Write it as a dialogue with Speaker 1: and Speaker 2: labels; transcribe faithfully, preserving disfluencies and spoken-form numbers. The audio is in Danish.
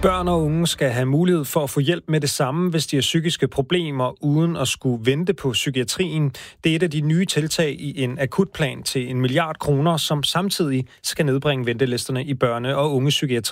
Speaker 1: Børn og unge skal have mulighed for at få hjælp med det samme, hvis de har psykiske problemer, uden at skulle vente på psykiatrien. Det er et af de nye tiltag i en akutplan til en milliard kroner, som samtidig skal nedbringe ventelisterne i børne- og ungepsykiatrien.